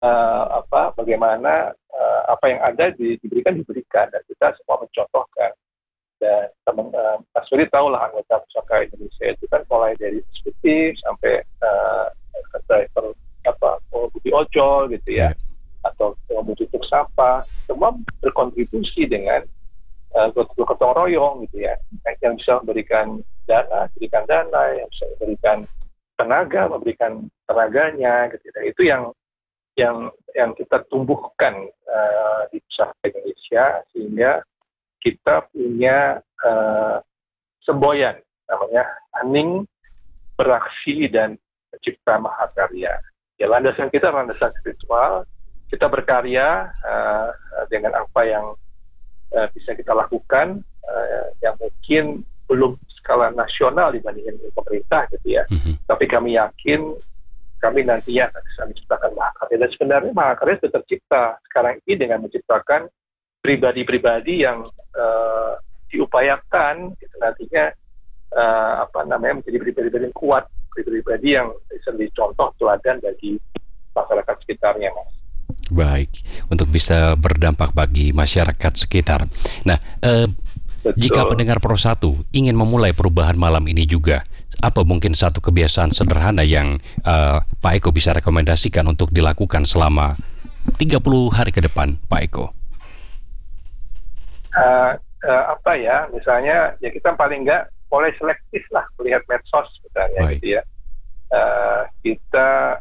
bagaimana apa yang ada diberikan dan kita semua mencontohkan. Dan teman Mas Ferry tahu lah anggota Pusaka Indonesia itu kan mulai dari eksekutif sampai driver pengemudi ojol gitu ya, atau pengemudi truk sampah, semua berkontribusi dengan gotong royong gitu ya, yang bisa memberikan dana, yang bisa memberikan tenaga, memberikan tenaganya gitu. Dan itu yang kita tumbuhkan di Pusaka Indonesia, sehingga kita punya semboyan namanya Hening Beraksi dan Pencipta Mahakarya. Ya, landasan kita landasan spiritual, kita berkarya dengan apa yang bisa kita lakukan, yang mungkin belum skala nasional dibandingkan pemerintah gitu ya. Tapi kami yakin kami nantinya akan bisa menciptakan mahakarya. Dan sebenarnya mahakarya sudah tercipta sekarang ini dengan menciptakan pribadi-pribadi yang diupayakan gitu, nantinya menjadi pribadi-pribadi yang kuat, pribadi-pribadi yang bisa menjadi contoh teladan bagi masyarakat sekitarnya, Mas. Baik, untuk bisa berdampak bagi masyarakat sekitar. Nah, jika pendengar Pro 1 ingin memulai perubahan malam ini juga, apa mungkin satu kebiasaan sederhana yang Pak Eko bisa rekomendasikan untuk dilakukan selama 30 hari ke depan, Pak Eko? Misalnya ya kita paling nggak mulai selektif lah melihat medsos misalnya. Gitu ya. Kita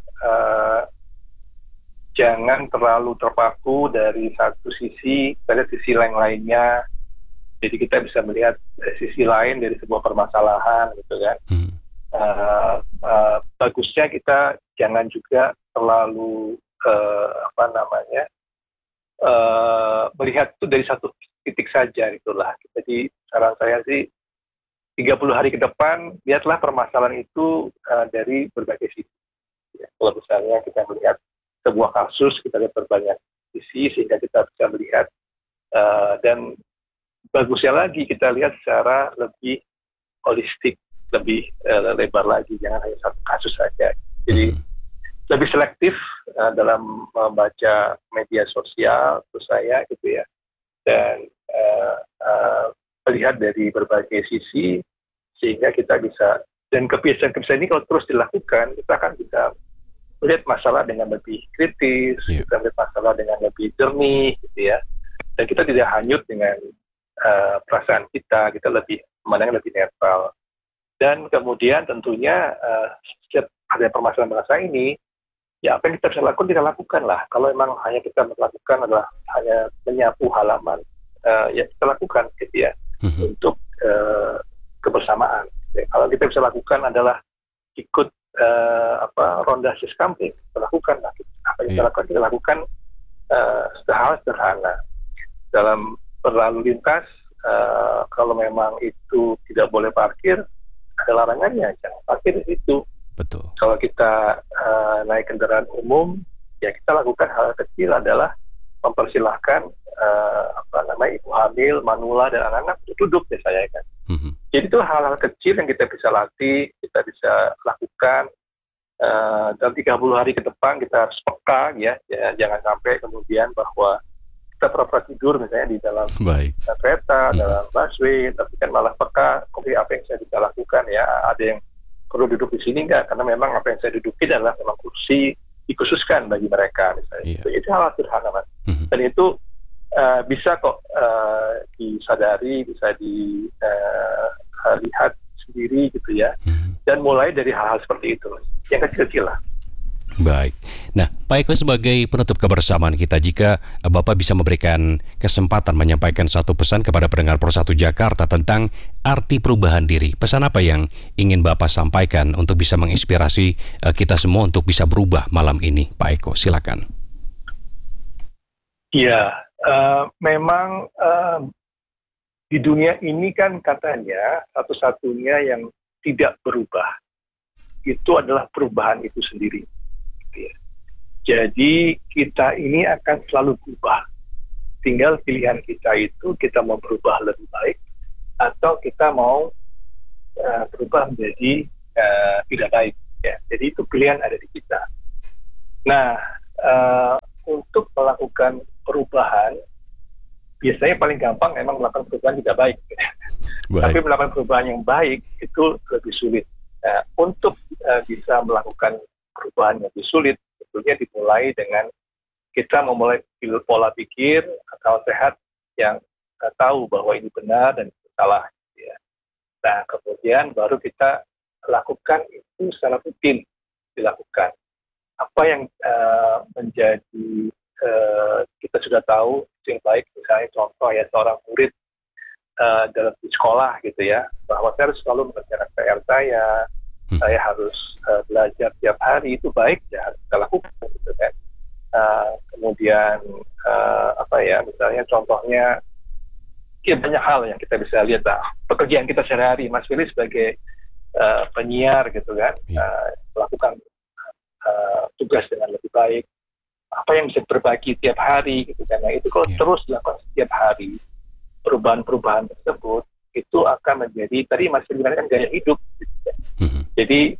jangan terlalu terpaku dari satu sisi, dari sisi lainnya. Jadi kita bisa melihat sisi lain dari sebuah permasalahan, gitu kan. Bagusnya kita jangan juga terlalu melihat itu dari satu titik saja, itulah. Jadi saran saya sih 30 hari ke depan lihatlah permasalahan itu dari berbagai sisi. Ya, kalau misalnya kita melihat sebuah kasus, kita lihat berbanyak sisi sehingga kita bisa melihat dan bagusnya lagi kita lihat secara lebih holistik, lebih lebar lagi, jangan hanya satu kasus saja. Jadi lebih selektif dalam membaca media sosial, menurut saya gitu ya, dan melihat dari berbagai sisi sehingga kita bisa, dan kebiasaan-kebiasaan ini kalau terus dilakukan, kita akan bisa melihat masalah dengan lebih kritis, kita melihat masalah dengan lebih jernih gitu ya, dan kita tidak hanyut dengan perasaan kita lebih memandangnya lebih netral. Dan kemudian tentunya setiap ada permasalahan ini, ya apa yang kita bisa lakukan lah. Kalau memang hanya kita melakukan adalah hanya menyapu halaman, ya kita lakukan gitu ya, untuk kebersamaan. Ya, kalau kita bisa lakukan adalah ikut ronda siskamping, kita lakukan lah. Apa yang kita lakukan hal sederhana. Dalam berlalu lintas, kalau memang itu tidak boleh parkir, ada larangannya, jangan parkir di situ. Betul. Kalau kita naik kendaraan umum, ya kita lakukan hal kecil adalah mempersilahkan ibu hamil, manula dan anak-anak duduk misalnya kan. Jadi itu hal-hal kecil yang kita bisa latih, kita bisa lakukan. Dalam 30 hari ke depan kita harus peka ya, jangan sampai kemudian bahwa kita pura-pura tidur misalnya di dalam kereta, dalam busway, tapi kan malah peka, oke, apa yang saya bisa lakukan ya, ada yang perlu duduk di sini nggak, karena memang apa yang saya duduki adalah memang kursi dikhususkan bagi mereka misalnya. Itu hal sederhana, Mas. Dan itu bisa kok disadari, bisa dilihat sendiri gitu ya, dan mulai dari hal-hal seperti itu, yang kecil-kecil lah. Baik. Nah, Pak Eko, sebagai penutup kebersamaan kita, jika Bapak bisa memberikan kesempatan menyampaikan satu pesan kepada pendengar Pro 1 Jakarta tentang arti perubahan diri, pesan apa yang ingin Bapak sampaikan untuk bisa menginspirasi kita semua untuk bisa berubah malam ini, Pak Eko? Silakan. Ya, memang di dunia ini kan katanya satu-satunya yang tidak berubah itu adalah perubahan itu sendiri. Jadi kita ini akan selalu berubah. Tinggal pilihan kita itu, kita mau berubah lebih baik atau kita mau berubah menjadi tidak baik. Ya. Jadi itu pilihan ada di kita. Nah, untuk melakukan perubahan, biasanya paling gampang memang melakukan perubahan tidak baik. Tapi melakukan perubahan yang baik itu lebih sulit. Nah, untuk bisa melakukan perubahan yang lebih sulit, tentunya dimulai dengan kita memulai pola pikir akal sehat yang tahu bahwa ini benar dan itu salah. Ya. Nah, kemudian baru kita lakukan itu secara rutin dilakukan. Apa yang menjadi kita sudah tahu itu yang baik, misalnya contoh ya seorang murid dalam di sekolah gitu ya, bahwa saya harus selalu mengerjakan PR saya harus belajar tiap hari, itu baik ya harus kita lakukan gitu kan. Kemudian misalnya contohnya ya banyak hal yang kita bisa lihat pekerjaan kita sehari-hari. Mas Willy sebagai penyiar gitu kan, melakukan tugas dengan lebih baik, apa yang bisa berbagi tiap hari gitu kan. Nah, itu kalau terus dilakukan setiap hari, perubahan-perubahan tersebut itu akan menjadi, tadi Mas Willy kan gaya hidup gitu kan. Jadi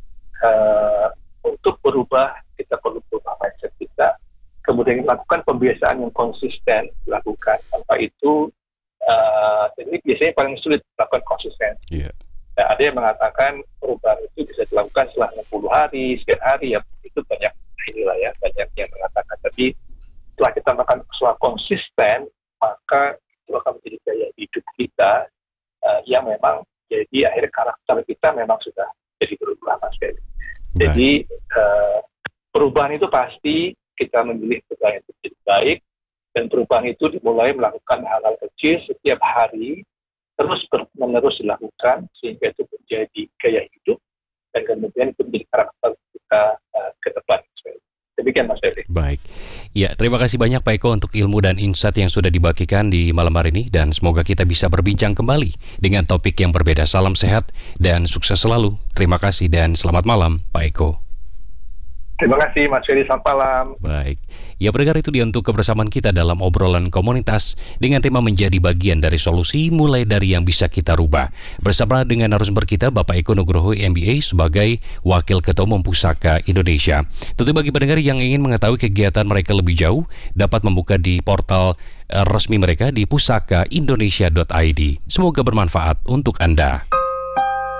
untuk berubah kita perlu berubah mindset kita, kemudian melakukan pembiasaan yang konsisten dilakukan. Tanpa itu jadi biasanya paling sulit melakukan konsisten. Nah, ada yang mengatakan perubahan itu bisa dilakukan setelah 60 hari, sekian hari, ya itu banyak banyak yang mengatakan. Tapi setelah kita melakukan setelah konsisten, maka itu akan menjadi gaya hidup kita yang memang jadi akhirnya karakter kita memang sudah jadi berubah, Mas Ferry. Jadi perubahan itu pasti kita memilih perubahan yang lebih baik, dan perubahan itu dimulai melakukan hal-hal kecil setiap hari, terus menerus dilakukan sehingga itu menjadi gaya hidup dan kemudian itu menjadi karakter kita ke depan. Demikian Mas Ferry. Baik, ya terima kasih banyak Pak Eko untuk ilmu dan insight yang sudah dibagikan di malam hari ini, dan semoga kita bisa berbincang kembali dengan topik yang berbeda. Salam sehat dan sukses selalu. Terima kasih dan selamat malam Pak Eko. Terima kasih Mas Ferry, selamat malam. Baik, ya pendengar, itu dia untuk kebersamaan kita dalam obrolan komunitas dengan tema menjadi bagian dari solusi mulai dari yang bisa kita rubah. Bersama dengan narasumber kita Bapak Eko Nugroho MBA sebagai Wakil Ketua Umum Pusaka Indonesia. Tentu bagi pendengar yang ingin mengetahui kegiatan mereka lebih jauh, dapat membuka di portal resmi mereka di pusakaindonesia.id. Semoga bermanfaat untuk Anda.